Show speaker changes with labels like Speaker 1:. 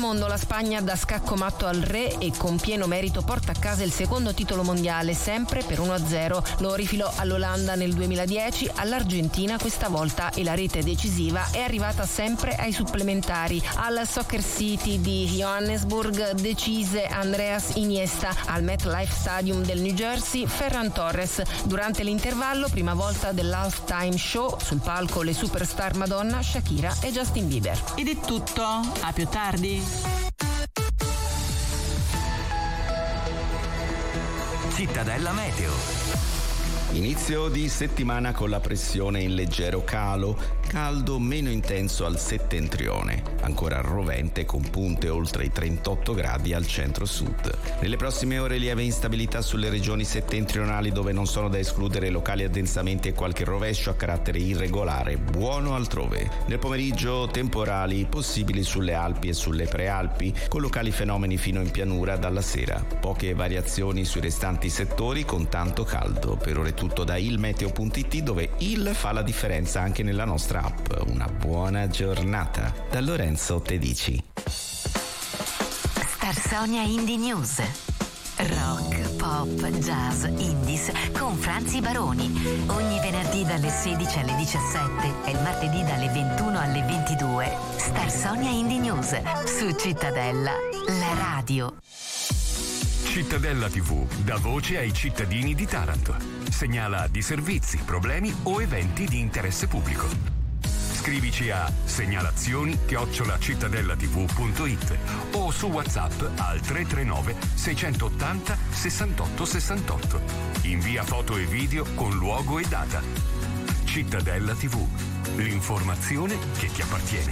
Speaker 1: mondo, la Spagna dà scacco matto al re e con pieno merito porta a casa il secondo titolo mondiale, sempre per 1-0. Lo rifilò all'Olanda nel 2010, all'Argentina questa volta, e la rete decisiva è arrivata sempre ai supplementari. Al Soccer City di Johannesburg decise Andreas Iniesta, al MetLife Stadium del New Jersey Ferran Torres. Durante l'intervallo, prima volta dell'halftime show, sul palco le superstar Madonna, Shakira e Justin Bieber.
Speaker 2: Ed è tutto, a più tardi.
Speaker 3: Cittadella Meteo. Inizio di settimana con la pressione in leggero calo, caldo meno intenso al settentrione, ancora rovente con punte oltre i 38 gradi al centro-sud. Nelle prossime ore lieve instabilità sulle regioni settentrionali, dove non sono da escludere locali addensamenti e qualche rovescio a carattere irregolare, buono altrove. Nel pomeriggio temporali possibili sulle Alpi e sulle Prealpi, con locali fenomeni fino in pianura dalla sera. Poche variazioni sui restanti settori con tanto caldo. Per ore tutto da ilmeteo.it, dove il fa la differenza anche nella nostra app. Una buona giornata. Da Lorenzo Tedici.
Speaker 4: Star Sonia Indie News. Rock, pop, jazz, indies con Franzi Baroni. Ogni venerdì dalle 16 alle 17 e il martedì dalle 21 alle 22. Star Sonia Indie News su Cittadella, la radio.
Speaker 5: Cittadella TV dà voce ai cittadini di Taranto. Segnala disservizi, problemi o eventi di interesse pubblico. Scrivici a segnalazioni@cittadellatv.it o su WhatsApp al 339 680 68 68. Invia foto e video con luogo e data. Cittadella TV, l'informazione che ti appartiene.